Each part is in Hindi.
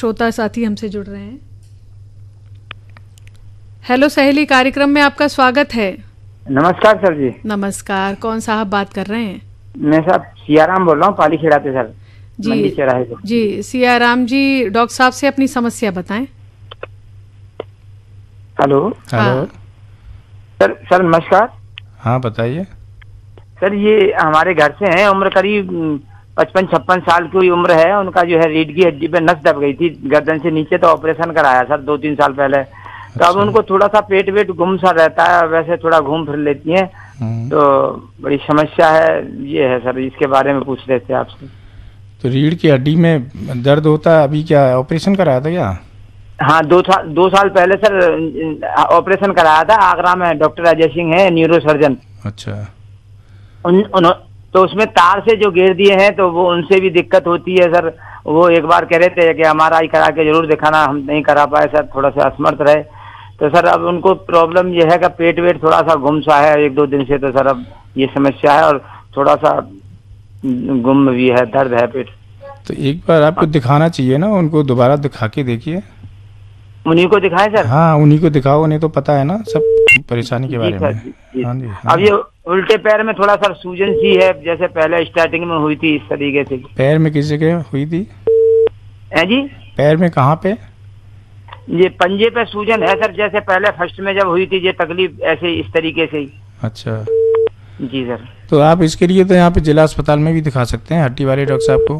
श्रोता साथी हमसे जुड़ रहे हैं। हेलो सहेली, कार्यक्रम में आपका स्वागत है। नमस्कार सर जी। नमस्कार, कौन साहब बात कर रहे हैं? मैं साहब सियाराम बोल रहा हूँ, पाली खेड़ा से सर, मंडी चौराहे से। जी सियाराम जी, डॉक्टर साहब से अपनी समस्या बताएं। हेलो हेलो सर नमस्कार। हाँ बताइए सर, ये हमारे घर से हैं, उम्र करीब 55-56 साल की उम्र है। उनका जो है रीढ़ की हड्डी पे नस दब गई थी गर्दन से नीचे, तो ऑपरेशन कराया सर 2-3 साल पहले। तो अब उनको थोड़ा सा पेट वेट गुम सा रहता है, वैसे थोड़ा घूम फिर लेती हैं, तो बड़ी समस्या है ये है सर, इसके बारे में पूछ रहे थे आपसे। तो रीढ़ की हड्डी में दर्द होता है, अभी क्या ऑपरेशन कराया था क्या? हाँ, 2 साल पहले सर ऑपरेशन कराया था आगरा में। डॉक्टर अजय सिंह है, न्यूरो सर्जन। अच्छा। तो उसमें तार से जो घेर दिए हैं, तो वो उनसे भी दिक्कत होती है सर। वो एक बार कह रहे थे कि MRI करा के जरूर दिखाना, हम नहीं करा पाए सर, थोड़ा सा असमर्थ रहे। तो सर अब उनको प्रॉब्लम ये है कि पेट वेट थोड़ा सा गुम सा है 1-2 दिन से, तो सर अब ये समस्या है, और थोड़ा सा गुम भी है, दर्द है पेट। तो एक बार आपको दिखाना चाहिए ना, उनको दोबारा दिखा के देखिए। उन्हीं को दिखाएं सर? हाँ उन्हीं को दिखाओ, उन्हें तो पता है ना सब परेशानी के बारे में। हाँ जी। अब ये उल्टे पैर में थोड़ा सर सूजन सी है, जैसे पहले स्टार्टिंग में हुई थी, इस तरीके से। पैर में किस जगह हुई थी? है जी, पैर में कहाँ पे? ये पंजे पे सूजन है सर, जैसे पहले फर्स्ट में जब हुई थी ये तकलीफ, ऐसे इस तरीके से ही। अच्छा जी सर। तो आप इसके लिए तो यहाँ पे जिला अस्पताल में भी दिखा सकते हैं, हड्डी वाले डॉक्टर साहब को।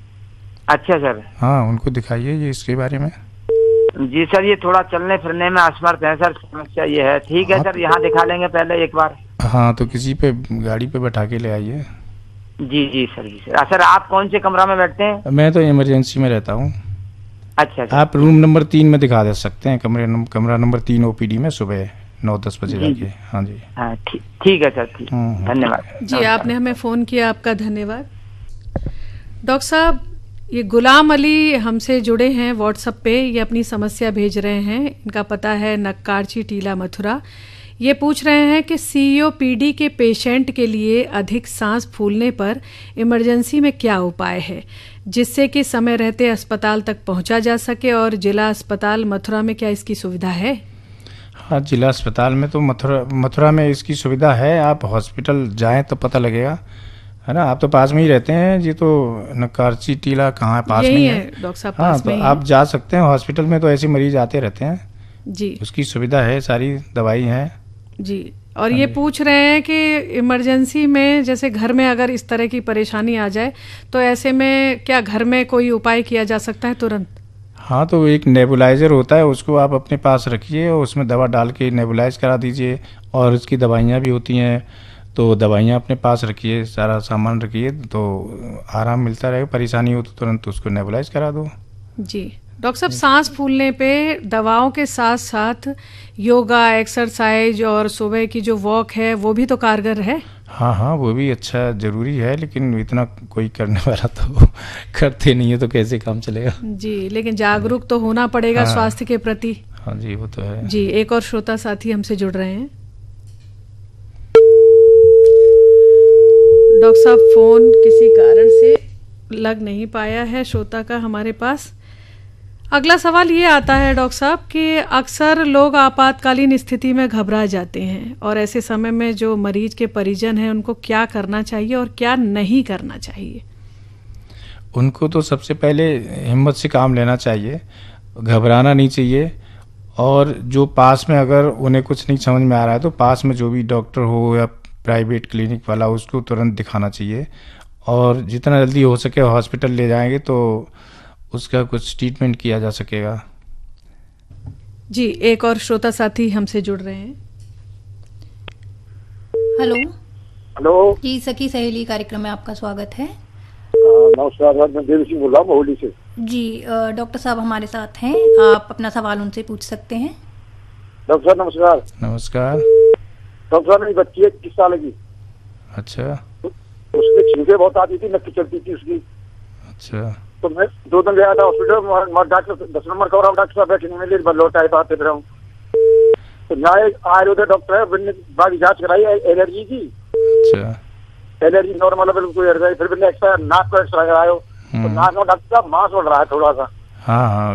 अच्छा सर। हाँ उनको दिखाइए ये इसके बारे में। जी सर, ये थोड़ा चलने फिरने में असमर्थ है सर, समस्या ये है। ठीक है सर, यहाँ दिखा लेंगे पहले एक बार। हाँ तो किसी पे गाड़ी पे बैठा के ले आइए। जी जी सर। जी सर। सर आप कौन से कमरा में बैठते हैं? मैं तो इमरजेंसी में रहता हूँ। अच्छा सर। आप रूम नंबर 3 में दिखा दे सकते हैं, कमरा नंबर 3 OPD में सुबह 9-10 बजे जाके। हाँ जी। हाँ ठीक है सर, ठीक। धन्यवाद जी, आपने हमें फ़ोन किया, आपका धन्यवाद। डॉक्टर साहब, ये गुलाम अली हमसे जुड़े हैं व्हाट्सएप पे, ये अपनी समस्या भेज रहे हैं। इनका पता है नक्कारची टीला मथुरा। ये पूछ रहे हैं कि COPD के पेशेंट के लिए अधिक सांस फूलने पर इमरजेंसी में क्या उपाय है जिससे कि समय रहते अस्पताल तक पहुंचा जा सके, और जिला अस्पताल मथुरा में क्या इसकी सुविधा है? हाँ जिला अस्पताल में तो मथुरा में इसकी सुविधा है। आप हॉस्पिटल जाएं तो पता लगेगा, है ना। आप तो पास में ही रहते हैं, ये तो नक्कारची टीला कहाँ है, पास में ही है डॉक्टर साहब। हाँ पास तो में ही आप जा सकते हैं हॉस्पिटल में, तो ऐसे मरीज आते रहते हैं जी। उसकी सुविधा है, सारी दवाई है जी। और ये पूछ रहे हैं कि इमरजेंसी में जैसे घर में अगर इस तरह की परेशानी आ जाए, तो ऐसे में क्या घर में कोई उपाय किया जा सकता है तुरंत? हाँ तो एक नेबुलाइजर होता है, उसको आप अपने पास रखिए और उसमें दवा डाल के नेबुलाइज करा दीजिए। और उसकी दवाइयाँ भी होती हैं, तो दवाइयाँ अपने पास रखिए, सारा सामान रखिए, तो आराम मिलता रहेगा। परेशानी हो तो तुरंत उसको नेबुलाइज करा दो। जी। डॉक्टर साहब, सांस फूलने पे दवाओं के साथ साथ योगा, एक्सरसाइज और सुबह की जो वॉक है वो भी तो कारगर है? हाँ हाँ वो भी अच्छा जरूरी है, लेकिन इतना कोई करने वाला तो करते नहीं है, तो कैसे काम चलेगा। जी, लेकिन जागरूक तो होना पड़ेगा हाँ, स्वास्थ्य के प्रति। हाँ जी वो तो है। जी, एक और श्रोता साथी हमसे जुड़ रहे हैं। डॉक्टर साहब, फोन किसी कारण से लग नहीं पाया है श्रोता का हमारे पास। अगला सवाल ये आता है डॉक्टर साहब कि अक्सर लोग आपातकालीन स्थिति में घबरा जाते हैं, और ऐसे समय में जो मरीज के परिजन हैं उनको क्या करना चाहिए और क्या नहीं करना चाहिए? उनको तो सबसे पहले हिम्मत से काम लेना चाहिए, घबराना नहीं चाहिए। और जो पास में अगर उन्हें कुछ नहीं समझ में आ रहा है, तो पास में जो भी डॉक्टर हो या प्राइवेट क्लिनिक वाला, उसको तुरंत दिखाना चाहिए। और जितना जल्दी हो सके हॉस्पिटल ले जाएंगे तो उसका कुछ ट्रीटमेंट किया जा सकेगा। जी, एक और श्रोता साथी हमसे जुड़ रहे हैं। हेलो हेलो जी, सखी सहेली कार्यक्रम में आपका स्वागत है। नमस्कार, मैं देवी सिंह बोल रहा हूँ मोहाली से। जी, डॉक्टर साहब हमारे साथ हैं, आप अपना सवाल उनसे पूछ सकते हैं। डॉक्टर साहब नमस्कार। नमस्कार। डॉक्टर साहब, मेरी बच्ची है 21 साल की। अच्छा। उसके छींके बहुत आती थी, नक्की चलती थी उसकी। अच्छा। तो मैं 2 दिन गया था हॉस्पिटल, डॉक्टर 10 नंबर का डॉक्टर साहब बैठे नहीं मिले, लौटा है बात कर रहा हूँ। तो यहाँ एक आयुर्वेदिक डॉक्टर है, मैंने बाकी जाँच कराई एलर्जी की। अच्छा। एलर्जी नॉर्मल है बिल्कुल, फिर मैंने एक्स्ट्रा नाक को एक्स्ट्रा कराया, तो नाक में डॉक्टर साहब मांस उड़ रहा है थोड़ा सा। हाँ हाँ